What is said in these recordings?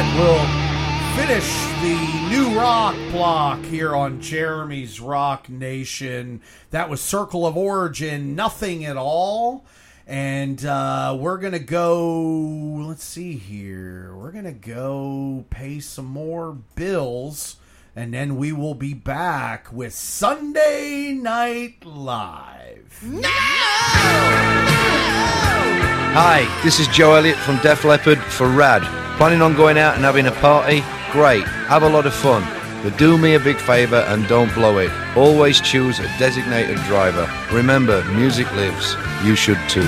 that will finish the new rock block here on Jeremy's Rock Nation. That was Circle of Origin, Nothing at All. And we're going to go, let's see here. We're going to go pay some more bills. And then we will be back with Sunday Night Live. No! Hi, this is Joe Elliott from Def Leppard for Rad. Planning on going out and having a party? Great, have a lot of fun. But do me a big favour and don't blow it. Always choose a designated driver. Remember, music lives. You should too.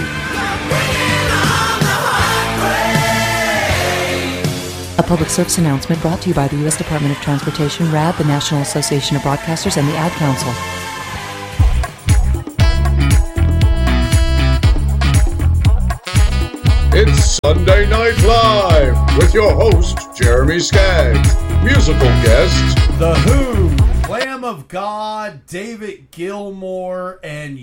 A public service announcement brought to you by the U.S. Department of Transportation, RAD, the National Association of Broadcasters, and the Ad Council. It's Sunday Night Live with your host, Jeremy Skaggs. Musical guests, The Who, Lamb of God, David Gilmour, and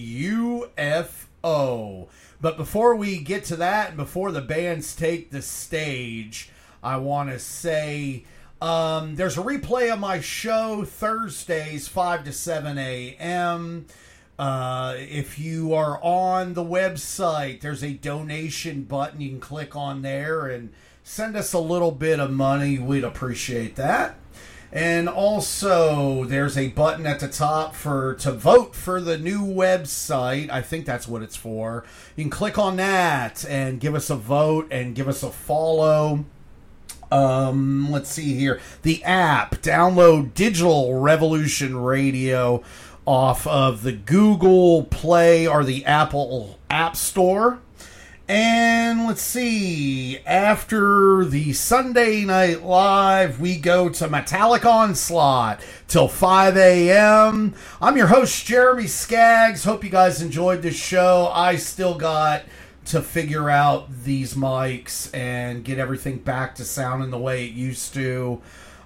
UFO. But before we get to that, and before the bands take the stage, I want to say there's a replay of my show Thursdays, 5 to 7 a.m., if you are on the website, there's a donation button. You can click on there and send us a little bit of money. We'd appreciate that. And also, there's a button at the top to vote for the new website. I think that's what it's for. You can click on that and give us a vote and give us a follow. Let's see here. The app. Download Digital Revolution Radio off of the Google Play or the Apple App Store. And let's see, after the Sunday Night Live, we go to Metallic Onslaught till 5 a.m. I'm your host, Jeremy Skaggs. Hope you guys enjoyed this show. I still got to figure out these mics and get everything back to sounding the way it used to.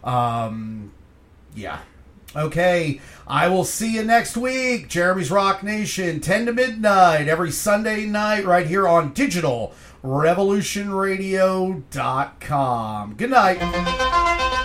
Yeah. Okay, I will see you next week. Jeremy's Rock Nation, 10 to midnight, every Sunday night, right here on digitalrevolutionradio.com. Good night.